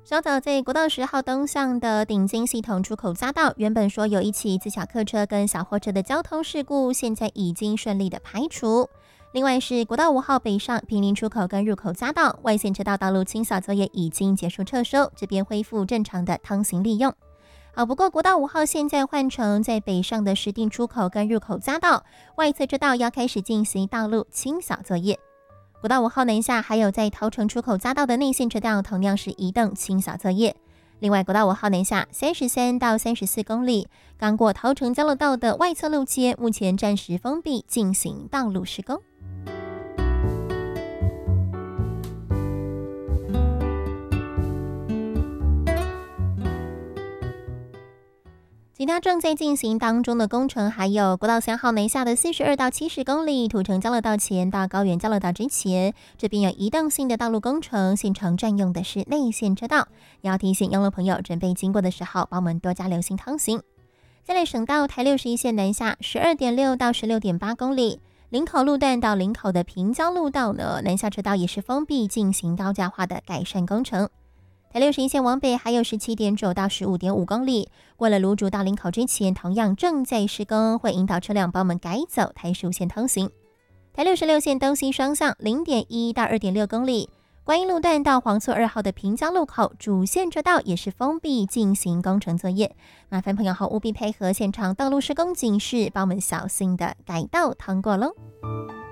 稍早在国道10号东向的顶金系统出口匝道，原本说有一起自小客车跟小货车的交通事故，现在已经顺利的排除。另外是国道5号北上坪林出口跟入口匝道外线车道道路清扫作业已经结束撤收，这边恢复正常的通行利用。不过国道5号现在换成在北上的石碇出口跟入口匝道外侧车道要开始进行道路清扫作业。国道5号南下还有在桃城出口匝道的内线车道同样是移动清扫作业。另外国道5号南下33到34公里刚过桃城交流道的外侧路街目前暂时封闭进行道路施工。其他正在进行当中的工程还有国道3号南下的42到70公里土城交流道前到高原交流道之前，这边有移动性的道路工程，现场占用的是内线车道，也要提醒用路朋友准备经过的时候帮我们多加留心通行。再来省道台61线南下 12.6 到 16.8 公里林口路段到林口的平交路道呢，南下车道也是封闭进行高架化的改善工程。台61线往北还有 17.9 到 15.5 公里，过了芦竹到林口之前同样正在施工，会引导车辆帮我们改走台15线通行。台66线东西双向 0.1 到 2.6 公里，观音路段到黄厝2号的平交路口主线车道也是封闭进行工程作业，麻烦朋友后务必配合现场道路施工警示，帮我们小心的改道通过咯。